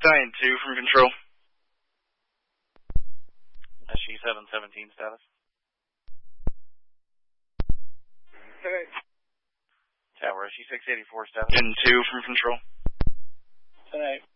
Stallion 2 from Control. SG-717 status. Hey. Tower SG-684 status. Gen 2 from Control. Tonight.